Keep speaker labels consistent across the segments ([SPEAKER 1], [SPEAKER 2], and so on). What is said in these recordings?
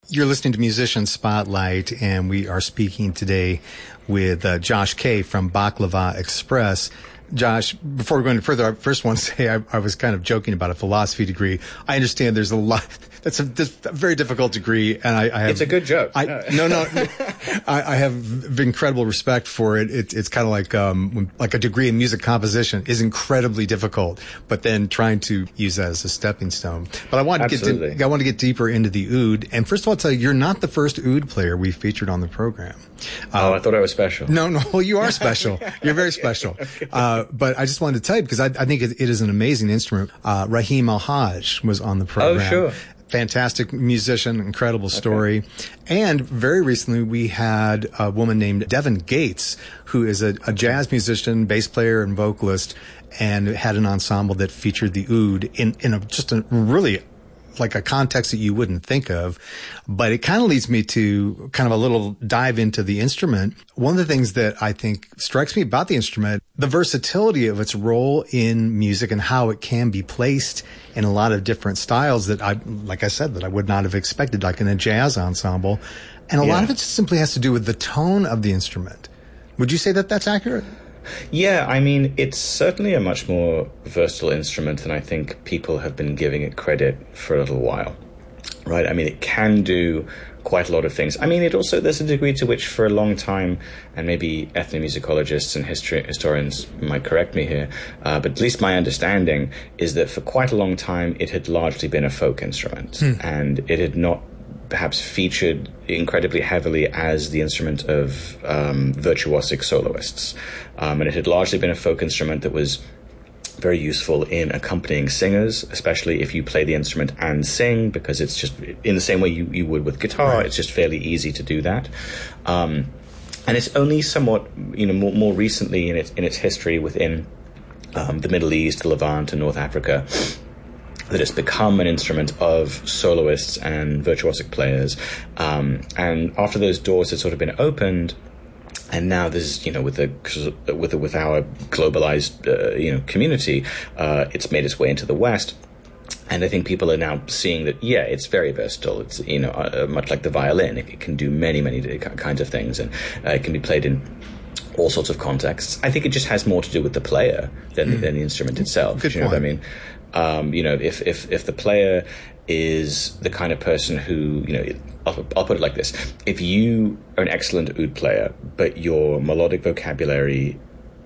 [SPEAKER 1] You're listening to Musician Spotlight, and we are speaking today with Josh Kay from Baklava Express. Josh, before we go any further, I first want to say I was kind of joking about a philosophy degree. I understand there's a lot. That's a very difficult degree, and I have.
[SPEAKER 2] It's a good joke.
[SPEAKER 1] I have incredible respect for it. It's kind of like a degree in music composition is incredibly difficult, but then trying to use that as a stepping stone. But I want to get deeper into the oud. And first of all, I'll tell you, you're not the first oud player we featured on the program.
[SPEAKER 2] I thought I was special.
[SPEAKER 1] No, you are special. You're very special. Okay. But I just wanted to tell you, because I think it is an amazing instrument. Rahim Al-Hajj was on the program.
[SPEAKER 2] Oh, sure.
[SPEAKER 1] Fantastic musician, incredible story. Okay. And very recently we had a woman named Devin Gates, who is a jazz musician, bass player, and vocalist, and had an ensemble that featured the oud in just a really like a context that you wouldn't think of. But it kind of leads me to kind of a little dive into the instrument. One of the things that I think strikes me about the instrument, the versatility of its role in music and how it can be placed in a lot of different styles that I would not have expected, like in a jazz ensemble. And a lot of it just simply has to do with the tone of the instrument. Would you say that that's accurate?
[SPEAKER 2] Yeah, I mean, it's certainly a much more versatile instrument than I think people have been giving it credit for a little while, right? I mean, it can do quite a lot of things. I mean, there's a degree to which for a long time, and maybe ethnomusicologists and historians might correct me here, but at least my understanding is that for quite a long time, it had largely been a folk instrument, and it had not perhaps featured incredibly heavily as the instrument of virtuosic soloists. And it had largely been a folk instrument that was very useful in accompanying singers, especially if you play the instrument and sing, because it's just in the same way you would with guitar. Right. It's just fairly easy to do that. And it's only somewhat, more recently in its history within the Middle East, the Levant, and North Africa, that it's become an instrument of soloists and virtuosic players. And after those doors had sort of been opened, and now this is, with our globalized, community, it's made its way into the West. And I think people are now seeing that, it's very versatile. It's, much like the violin. It can do many, many kinds of things, and it can be played in all sorts of contexts. I think it just has more to do with the player than the instrument itself.
[SPEAKER 1] Good point.
[SPEAKER 2] What I mean? If the player is the kind of person who, I'll put it like this. If you are an excellent oud player, but your melodic vocabulary,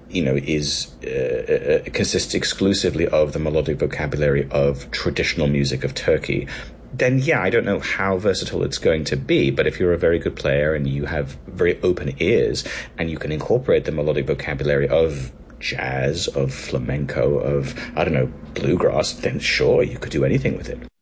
[SPEAKER 2] consists exclusively of the melodic vocabulary of traditional music of Turkey, then I don't know how versatile it's going to be. But if you're a very good player and you have very open ears and you can incorporate the melodic vocabulary of jazz, of flamenco, of, bluegrass, then sure, you could do anything with it.